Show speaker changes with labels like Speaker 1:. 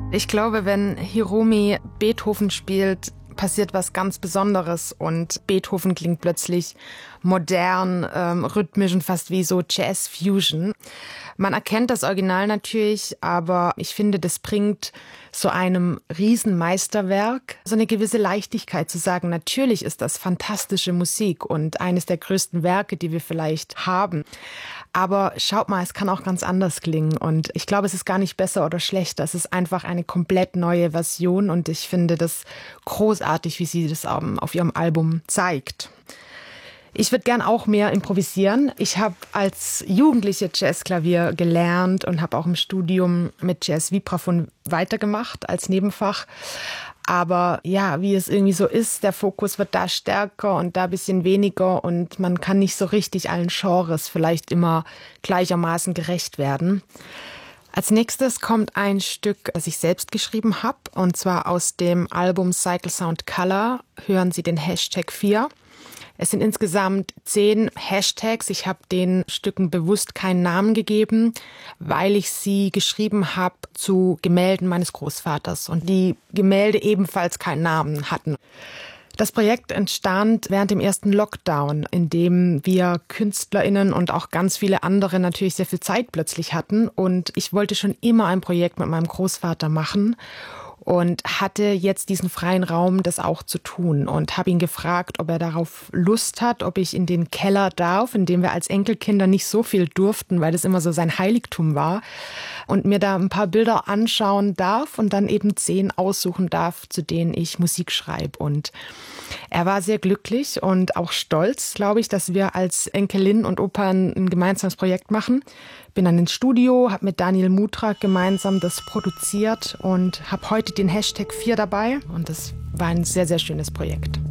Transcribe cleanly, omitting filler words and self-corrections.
Speaker 1: Ich glaube, wenn Hiromi Beethoven spielt, passiert was ganz Besonderes und Beethoven klingt plötzlich modern, rhythmisch und fast wie so Jazz-Fusion. Man erkennt das Original natürlich, aber ich finde, das bringt so einem Riesenmeisterwerk so eine gewisse Leichtigkeit zu sagen, natürlich ist das fantastische Musik und eines der größten Werke, die wir vielleicht haben. Aber schaut mal, es kann auch ganz anders klingen und ich glaube, es ist gar nicht besser oder schlechter. Es ist einfach eine komplett neue Version und ich finde das großartig, wie sie das auf ihrem Album zeigt. Ich würde gern auch mehr improvisieren. Ich habe als Jugendliche Jazzklavier gelernt und habe auch im Studium mit Jazz Vibraphon weitergemacht als Nebenfach. Aber ja, wie es irgendwie so ist, der Fokus wird da stärker und da ein bisschen weniger und man kann nicht so richtig allen Genres vielleicht immer gleichermaßen gerecht werden. Als nächstes kommt ein Stück, das ich selbst geschrieben habe, und zwar aus dem Album Cycle Sound Color. Hören Sie den Hashtag 4. Es sind insgesamt 10 Hashtags. Ich habe den Stücken bewusst keinen Namen gegeben, weil ich sie geschrieben habe zu Gemälden meines Großvaters und die Gemälde ebenfalls keinen Namen hatten. Das Projekt entstand während dem ersten Lockdown, in dem wir KünstlerInnen und auch ganz viele andere natürlich sehr viel Zeit plötzlich hatten. Und ich wollte schon immer ein Projekt mit meinem Großvater machen und hatte jetzt diesen freien Raum, das auch zu tun und habe ihn gefragt, ob er darauf Lust hat, ob ich in den Keller darf, in dem wir als Enkelkinder nicht so viel durften, weil das immer so sein Heiligtum war, und mir da ein paar Bilder anschauen darf und dann eben 10 aussuchen darf, zu denen ich Musik schreibe. Und er war sehr glücklich und auch stolz, glaube ich, dass wir als Enkelin und Opa ein gemeinsames Projekt machen. Bin dann ins Studio, habe mit Daniel Mutrak gemeinsam das produziert und habe heute den Hashtag 4 dabei. Und das war ein sehr, sehr schönes Projekt.